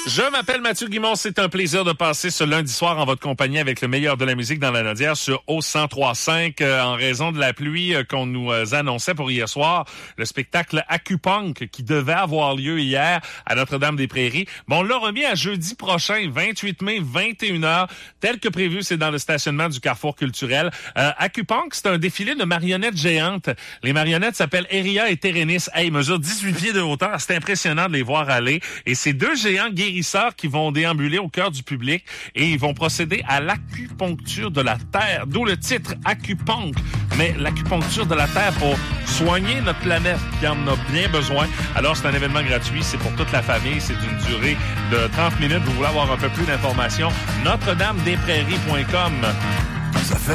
Je m'appelle Mathieu Guimond. C'est un plaisir de passer ce lundi soir en votre compagnie avec le meilleur de la musique dans la Nodière sur O103.5. En raison de la pluie qu'on nous annonçait pour hier soir, le spectacle Acupunk qui devait avoir lieu hier à Notre-Dame-des-Prairies. Bon, on l'a remis à jeudi prochain, 28 mai, 21h. Tel que prévu, c'est dans le stationnement du Carrefour culturel. Acupunk, c'est un défilé de marionnettes géantes. Les marionnettes s'appellent Eria et Térénis. Hey, ils mesurent 18 pieds de hauteur. C'est impressionnant de les voir aller. Et ces deux géants guérisseurs qui vont déambuler au cœur du public et ils vont procéder à l'acupuncture de la terre, d'où le titre Acupunk. Mais l'acupuncture de la terre pour soigner notre planète qui en a bien besoin. Alors, c'est un événement gratuit, c'est pour toute la famille, c'est d'une durée de 30 minutes. Vous voulez avoir un peu plus d'informations? Notre-Dame-des-Prairies.com. Ça fait